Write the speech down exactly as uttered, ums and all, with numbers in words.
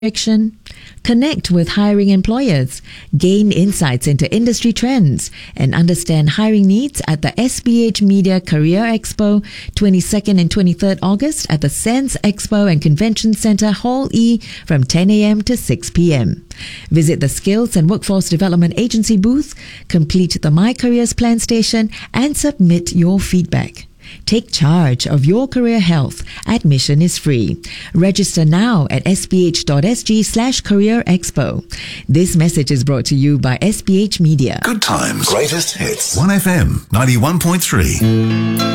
Direction. Connect with hiring employers, gain insights into industry trends, and understand hiring needs at the S B H Media Career Expo, twenty-second and twenty-third August at the Sense Expo and Convention Centre Hall E from ten a.m. to six p.m. Visit the Skills and Workforce Development Agency booth, complete the My Careers Plan station, and submit your feedback. Take charge of your career health. Admission is free. Register now at sbh.sg slash career expo. This message is brought to you by S B H Media. Good times. Greatest hits. one F M ninety-one point three.